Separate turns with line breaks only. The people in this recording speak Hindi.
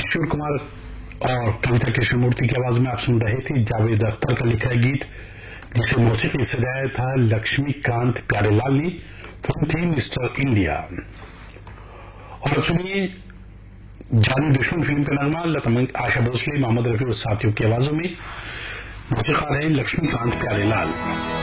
किशोर कुमार और कविता कृष्णमूर्ति की आवाज में आप सुन रहे थे जावेद अख्तर का लिखा गीत, जिसे मौसीकी सजाया था लक्ष्मीकांत प्यारेलाल ने। फिल्म थी मिस्टर इंडिया। और सुनिए जानी दुश्मन फिल्म का नगमा लता आशा भोसले, मोहम्मद रफी और साथियों की आवाजों में। मौसीकार है लक्ष्मीकांत प्यारेलाल।